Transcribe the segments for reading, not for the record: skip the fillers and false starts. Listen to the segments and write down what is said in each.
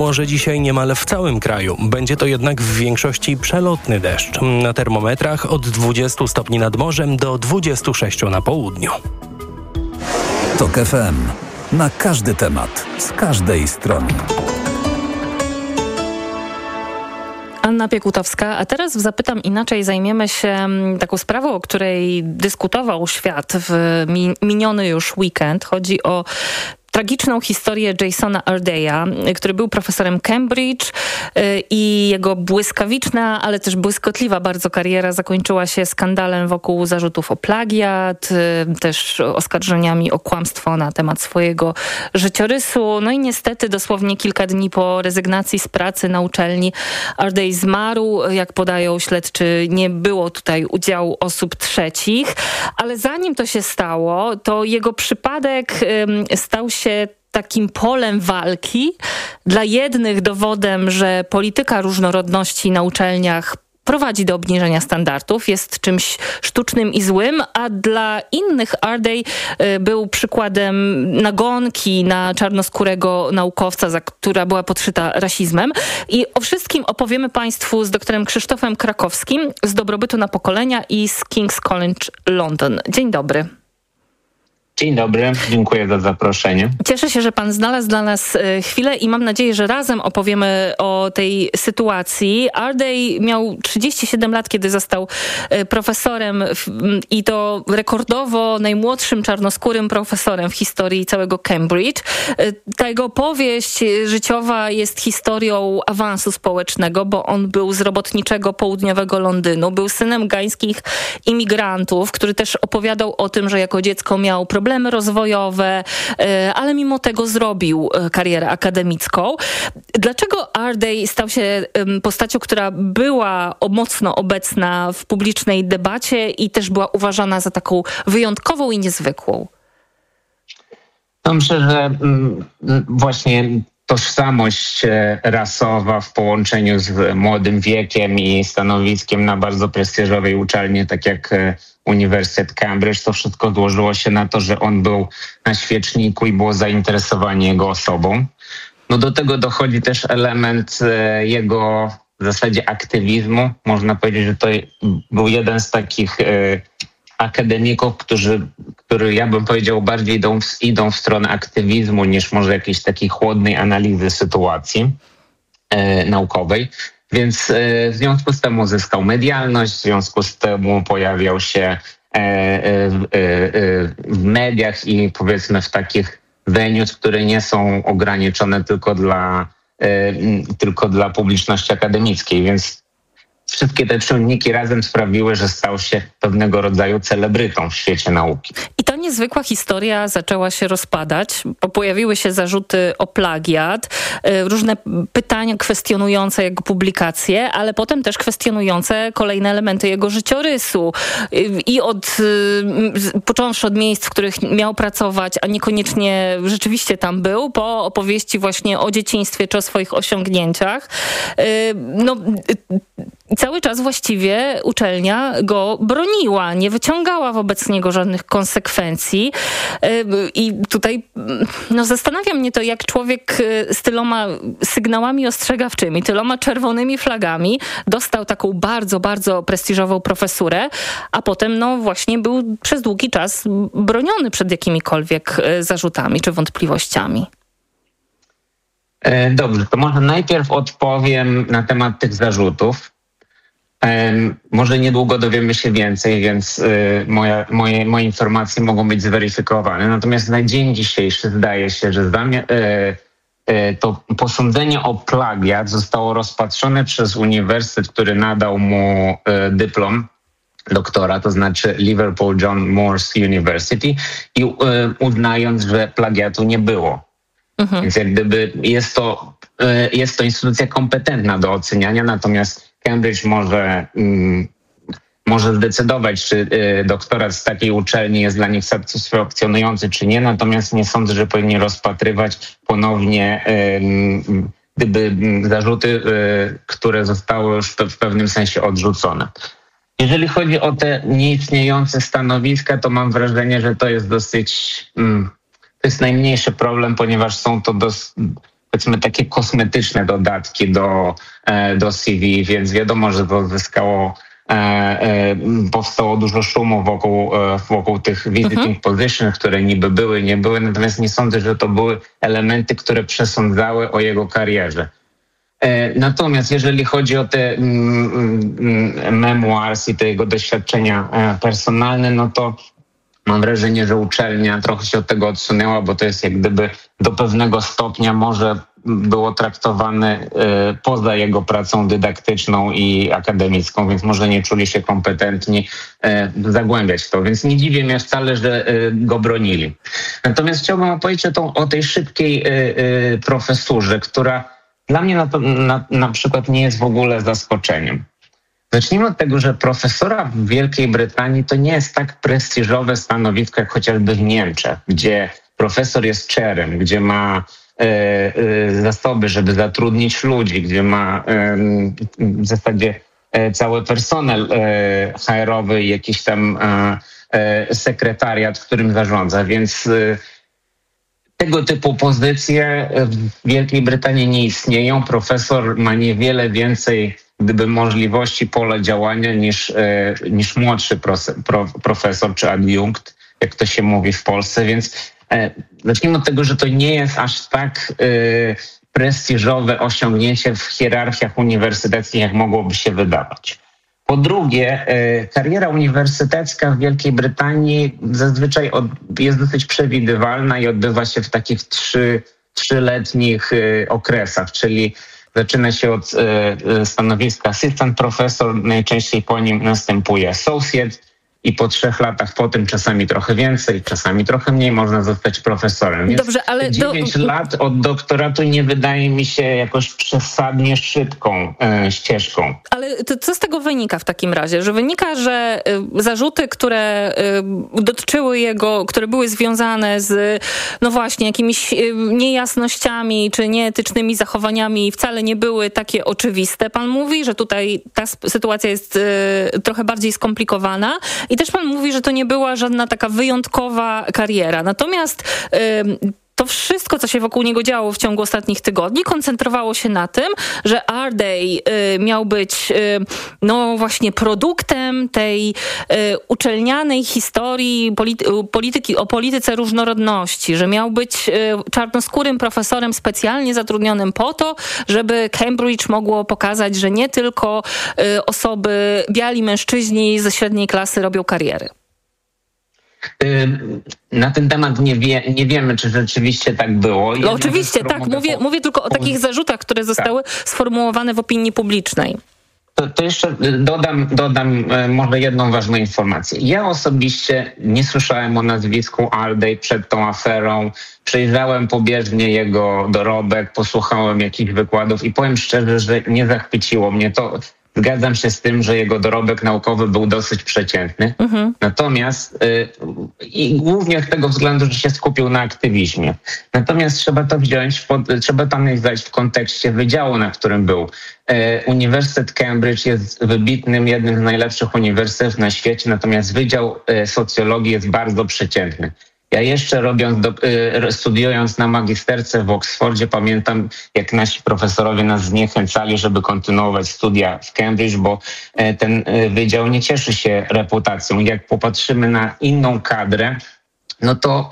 Może dzisiaj niemal w całym kraju. Będzie to jednak w większości przelotny deszcz. Na termometrach od 20 stopni nad morzem do 26 na południu. TOK FM. Na każdy temat, z każdej strony. Anna Piekutowska, a teraz w Zapytam Inaczej zajmiemy się taką sprawą, o której dyskutował świat w miniony już weekend. Chodzi o tragiczną historię Jasona Ardeya, który był profesorem Cambridge i jego błyskawiczna, ale też błyskotliwa bardzo kariera zakończyła się skandalem wokół zarzutów o plagiat, też oskarżeniami o kłamstwo na temat swojego życiorysu. No i niestety dosłownie kilka dni po rezygnacji z pracy na uczelni Ardey zmarł. Jak podają śledczy, nie było tutaj udziału osób trzecich, ale zanim to się stało, to jego przypadek stał się takim polem walki. Dla jednych dowodem, że polityka różnorodności na uczelniach prowadzi do obniżenia standardów, jest czymś sztucznym i złym, a dla innych Ardey był przykładem nagonki na czarnoskórego naukowca, która była podszyta rasizmem. I o wszystkim opowiemy Państwu z doktorem Krzysztofem Krakowskim z Dobrobytu na Pokolenia i z King's College London. Dzień dobry. Dzień dobry, dziękuję za zaproszenie. Cieszę się, że pan znalazł dla nas chwilę i mam nadzieję, że razem opowiemy o tej sytuacji. Ardey miał 37 lat, kiedy został profesorem i to rekordowo najmłodszym czarnoskórym profesorem w historii całego Cambridge. Ta jego powieść życiowa jest historią awansu społecznego, bo on był z robotniczego południowego Londynu. Był synem gańskich imigrantów, który też opowiadał o tym, że jako dziecko miał problemy rozwojowe, ale mimo tego zrobił karierę akademicką. Dlaczego Ardey stał się postacią, która była mocno obecna w publicznej debacie i też była uważana za taką wyjątkową i niezwykłą? Myślę, że właśnie tożsamość rasowa w połączeniu z młodym wiekiem i stanowiskiem na bardzo prestiżowej uczelni, tak jak Uniwersytet Cambridge, to wszystko złożyło się na to, że on był na świeczniku i było zainteresowanie jego osobą. No do tego dochodzi też element jego w zasadzie aktywizmu. Można powiedzieć, że to był jeden z takich akademików, który ja bym powiedział bardziej idą w stronę aktywizmu niż może jakiejś takiej chłodnej analizy sytuacji naukowej. Więc w związku z tym uzyskał medialność, w związku z tym pojawiał się w mediach i powiedzmy w takich venues, które nie są ograniczone tylko dla publiczności akademickiej. Więc wszystkie te czynniki razem sprawiły, że stał się pewnego rodzaju celebrytą w świecie nauki. I ta niezwykła historia zaczęła się rozpadać, bo pojawiły się zarzuty o plagiat, różne pytania kwestionujące jego publikacje, ale potem też kwestionujące kolejne elementy jego życiorysu. I począwszy od miejsc, w których miał pracować, a niekoniecznie rzeczywiście tam był, po opowieści właśnie o dzieciństwie czy o swoich osiągnięciach. Cały czas właściwie uczelnia go broniła, nie wyciągała wobec niego żadnych konsekwencji. I tutaj zastanawia mnie to, jak człowiek z tyloma sygnałami ostrzegawczymi, tyloma czerwonymi flagami dostał taką bardzo, bardzo prestiżową profesurę, a potem właśnie był przez długi czas broniony przed jakimikolwiek zarzutami czy wątpliwościami. Dobrze, to może najpierw odpowiem na temat tych zarzutów. Może niedługo dowiemy się więcej, więc moje informacje mogą być zweryfikowane. Natomiast na dzień dzisiejszy zdaje się, że to posądzenie o plagiat zostało rozpatrzone przez uniwersytet, który nadał mu dyplom doktora, to znaczy Liverpool John Moores University, i uznając, że plagiatu nie było. Więc jak gdyby jest to instytucja kompetentna do oceniania, natomiast Cambridge może zdecydować, czy doktorat z takiej uczelni jest dla nich satysfakcjonujący, czy nie, natomiast nie sądzę, że powinni rozpatrywać ponownie zarzuty, które zostały już w pewnym sensie odrzucone. Jeżeli chodzi o te nieistniejące stanowiska, to mam wrażenie, że to jest to jest najmniejszy problem, ponieważ są to powiedzmy takie kosmetyczne dodatki do CV, więc wiadomo, że to powstało dużo szumu wokół tych visiting positions, które niby były, nie były, natomiast nie sądzę, że to były elementy, które przesądzały o jego karierze. Natomiast jeżeli chodzi o te memoirs i te jego doświadczenia personalne, no to mam wrażenie, że uczelnia trochę się od tego odsunęła, bo to jest jak gdyby do pewnego stopnia może było traktowane poza jego pracą dydaktyczną i akademicką, więc może nie czuli się kompetentni zagłębiać to. Więc nie dziwię mnie wcale, że go bronili. Natomiast chciałbym opowiedzieć o tej szybkiej profesurze, która dla mnie na przykład nie jest w ogóle zaskoczeniem. Zacznijmy od tego, że profesora w Wielkiej Brytanii to nie jest tak prestiżowe stanowisko jak chociażby w Niemczech, gdzie profesor jest chairem, gdzie ma zasoby, żeby zatrudnić ludzi, gdzie ma w zasadzie cały personel HR-owy i jakiś tam sekretariat, którym zarządza, więc tego typu pozycje w Wielkiej Brytanii nie istnieją. Profesor ma niewiele więcej możliwości pola działania niż młodszy profesor czy adiunkt, jak to się mówi w Polsce, więc zacznijmy od tego, że to nie jest aż tak prestiżowe osiągnięcie w hierarchiach uniwersyteckich, jak mogłoby się wydawać. Po drugie, kariera uniwersytecka w Wielkiej Brytanii zazwyczaj jest dosyć przewidywalna i odbywa się w takich trzyletnich okresach, czyli zaczyna się od stanowiska assistant professor, najczęściej po nim następuje associate i po 3 latach potem czasami trochę więcej, czasami trochę mniej można zostać profesorem. Więc dobrze, ale 9 lat od doktoratu nie wydaje mi się jakoś przesadnie szybką ścieżką. Ale to co z tego wynika w takim razie? Że wynika, że zarzuty, które dotyczyły jego, które były związane z no właśnie jakimiś niejasnościami czy nieetycznymi zachowaniami wcale nie były takie oczywiste. Pan mówi, że tutaj ta sytuacja jest trochę bardziej skomplikowana. I też pan mówi, że to nie była żadna taka wyjątkowa kariera. Natomiast to wszystko, co się wokół niego działo w ciągu ostatnich tygodni, koncentrowało się na tym, że Ardey miał być no właśnie produktem tej uczelnianej historii polityki o polityce różnorodności, że miał być czarnoskórym profesorem specjalnie zatrudnionym po to, żeby Cambridge mogło pokazać, że nie tylko osoby, biali mężczyźni ze średniej klasy robią kariery. Na ten temat nie wiemy, czy rzeczywiście tak było. No oczywiście, tak. Mówię tylko o takich zarzutach, które zostały sformułowane w opinii publicznej. To jeszcze dodam może jedną ważną informację. Ja osobiście nie słyszałem o nazwisku Ardey przed tą aferą. Przejrzałem pobieżnie jego dorobek, posłuchałem jakichś wykładów i powiem szczerze, że nie zachwyciło mnie to. Zgadzam się z tym, że jego dorobek naukowy był dosyć przeciętny. Natomiast i głównie z tego względu, że się skupił na aktywizmie. Natomiast trzeba to analizować w kontekście wydziału, na którym był. Uniwersytet Cambridge jest wybitnym, jednym z najlepszych uniwersytetów na świecie, natomiast wydział socjologii jest bardzo przeciętny. Ja jeszcze studiując na magisterce w Oksfordzie, pamiętam, jak nasi profesorowie nas zniechęcali, żeby kontynuować studia w Cambridge, bo ten wydział nie cieszy się reputacją. Jak popatrzymy na inną kadrę, no to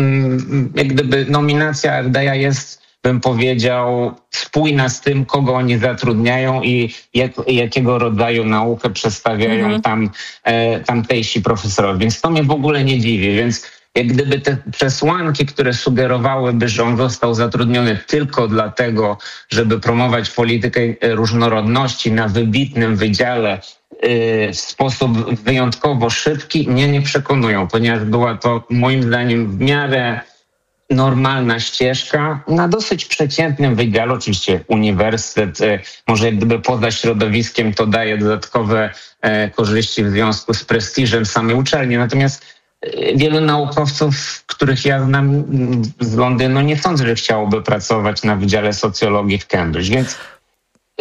jak gdyby nominacja Ardeya jest, bym powiedział, spójna z tym, kogo oni zatrudniają i jakiego rodzaju naukę przedstawiają tamtejsi profesorowie. Więc to mnie w ogóle nie dziwi, więc jak gdyby te przesłanki, które sugerowałyby, że on został zatrudniony tylko dlatego, żeby promować politykę różnorodności na wybitnym wydziale w sposób wyjątkowo szybki, mnie nie przekonują, ponieważ była to moim zdaniem w miarę normalna ścieżka na dosyć przeciętnym wydziale. Oczywiście uniwersytet, może jak gdyby poza środowiskiem to daje dodatkowe korzyści w związku z prestiżem samej uczelni, natomiast wielu naukowców, których ja znam z Londynu, nie sądzę, że chciałoby pracować na Wydziale Socjologii w Cambridge. Więc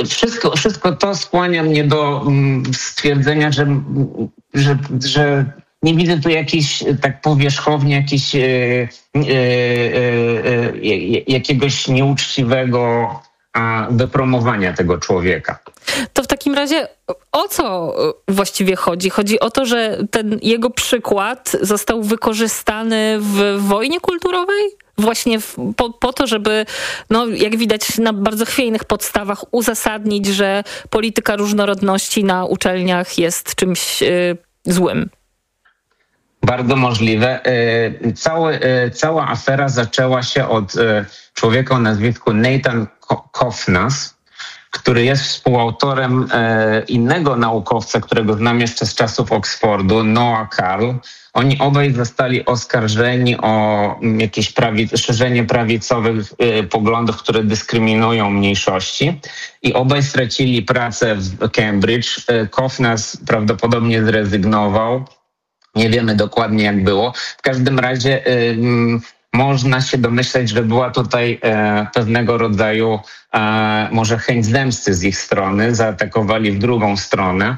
wszystko to skłania mnie do stwierdzenia, że nie widzę tu jakiejś tak powierzchownie jakiegoś nieuczciwego wypromowania tego człowieka. To w takim razie o co właściwie chodzi? Chodzi o to, że ten jego przykład został wykorzystany w wojnie kulturowej? Właśnie po to, żeby, jak widać na bardzo chwiejnych podstawach uzasadnić, że polityka różnorodności na uczelniach jest czymś złym. Bardzo możliwe. Cała afera zaczęła się od człowieka o nazwisku Nathan Kofnas, który jest współautorem innego naukowca, którego znam jeszcze z czasów Oxfordu, Noah Karl. Oni obaj zostali oskarżeni o jakieś szerzenie prawicowych poglądów, które dyskryminują mniejszości. I obaj stracili pracę w Cambridge. Kofnas prawdopodobnie zrezygnował. Nie wiemy dokładnie, jak było. W każdym razie można się domyśleć, że była tutaj pewnego rodzaju może chęć zemsty z ich strony. Zaatakowali w drugą stronę.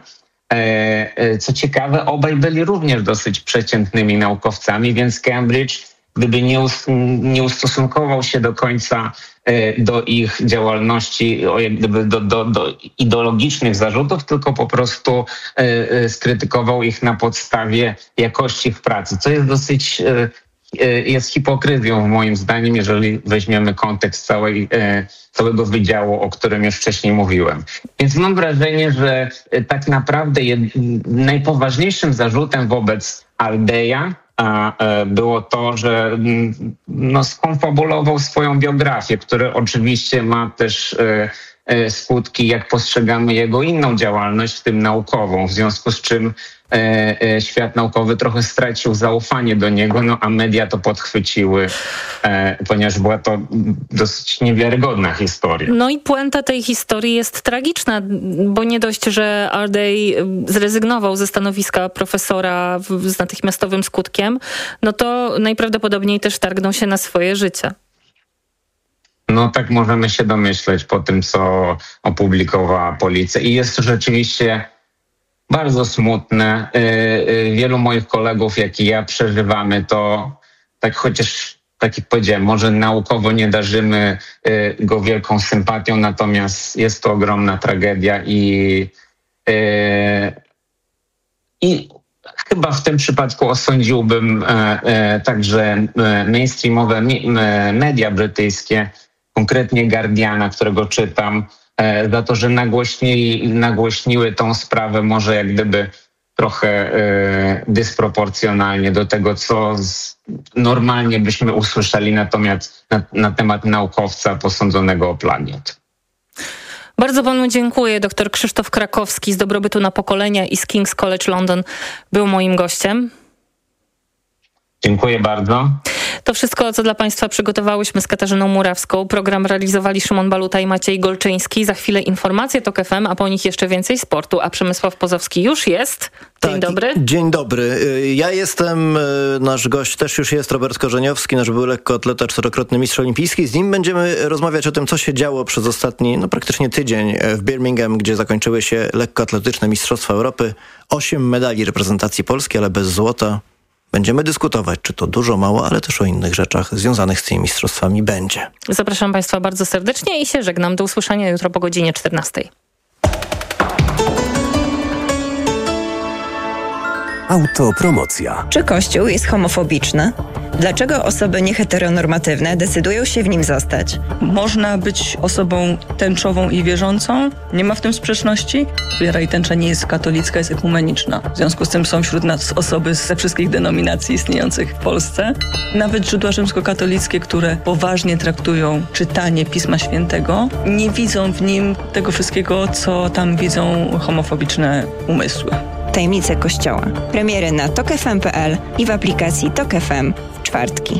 Co ciekawe, obaj byli również dosyć przeciętnymi naukowcami, więc Cambridge, gdyby nie ustosunkował się do końca do ich działalności, gdyby do ideologicznych zarzutów, tylko po prostu skrytykował ich na podstawie jakości ich pracy, co jest dosyć jest hipokryzją moim zdaniem, jeżeli weźmiemy kontekst całego wydziału, o którym już wcześniej mówiłem. Więc mam wrażenie, że tak naprawdę najpoważniejszym zarzutem wobec Aldeja było to, że skonfabulował swoją biografię, która oczywiście ma też skutki, jak postrzegamy jego inną działalność, w tym naukową, w związku z czym świat naukowy trochę stracił zaufanie do niego, a media to podchwyciły, ponieważ była to dosyć niewiarygodna historia. I puenta tej historii jest tragiczna, bo nie dość, że Aldej zrezygnował ze stanowiska profesora z natychmiastowym skutkiem, to najprawdopodobniej też targnął się na swoje życie. Tak możemy się domyśleć po tym, co opublikowała policja. I jest to rzeczywiście bardzo smutne. Wielu moich kolegów, jak i ja, przeżywamy to, chociaż tak jak powiedziałem, może naukowo nie darzymy go wielką sympatią, natomiast jest to ogromna tragedia i chyba w tym przypadku osądziłbym także mainstreamowe media brytyjskie, konkretnie Guardiana, którego czytam, za to, że nagłośniły tą sprawę może jak gdyby trochę dysproporcjonalnie do tego, co normalnie byśmy usłyszeli na temat naukowca posądzonego o plagiat. Bardzo panu dziękuję. Dr Krzysztof Krakowski z Dobrobytu na Pokolenia i z King's College London był moim gościem. Dziękuję bardzo. To wszystko, co dla Państwa przygotowałyśmy z Katarzyną Murawską. Program realizowali Szymon Baluta i Maciej Golczyński. Za chwilę informacje TOK FM, a po nich jeszcze więcej sportu. A Przemysław Pozowski już jest. Dzień dobry. Dzień dobry. Ja jestem, nasz gość też już jest, Robert Korzeniowski, nasz były lekkoatleta, 4-krotny mistrz olimpijski. Z nim będziemy rozmawiać o tym, co się działo przez ostatni, praktycznie tydzień w Birmingham, gdzie zakończyły się lekkoatletyczne Mistrzostwa Europy. 8 medali reprezentacji Polski, ale bez złota. Będziemy dyskutować, czy to dużo, mało, ale też o innych rzeczach związanych z tymi mistrzostwami będzie. Zapraszam Państwa bardzo serdecznie i się żegnam. Do usłyszenia jutro po godzinie 14. Autopromocja. Czy Kościół jest homofobiczny? Dlaczego osoby nieheteronormatywne decydują się w nim zostać? Można być osobą tęczową i wierzącą. Nie ma w tym sprzeczności. Wiara i tęcza nie jest katolicka, jest ekumeniczna. W związku z tym są wśród nas osoby ze wszystkich denominacji istniejących w Polsce. Nawet źródła rzymskokatolickie, które poważnie traktują czytanie Pisma Świętego, nie widzą w nim tego wszystkiego, co tam widzą homofobiczne umysły. Tajemnice Kościoła. Premiery na tokfm.pl i w aplikacji TOK FM w czwartki.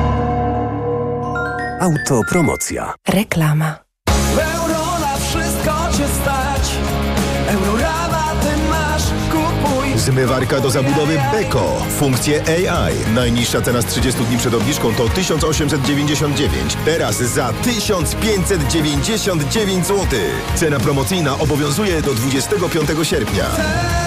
Autopromocja. Reklama. Euro na wszystko cię stać. Eurorabaty masz, kupuj. Zmywarka do zabudowy Beko. Funkcje AI. Najniższa cena z 30 dni przed obniżką to 1899. Teraz za 1599 zł. Cena promocyjna obowiązuje do 25 sierpnia.